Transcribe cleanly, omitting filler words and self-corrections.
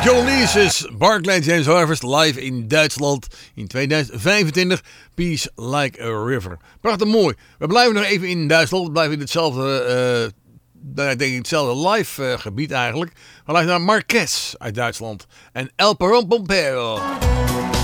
John Lees, Barclay James Harvest live in Duitsland in 2025. Peace Like a River. Prachtig mooi. We blijven nog even in Duitsland. We blijven in hetzelfde, denk ik hetzelfde live gebied eigenlijk. We luisteren naar Marquez uit Duitsland. En El Perron Pompeo.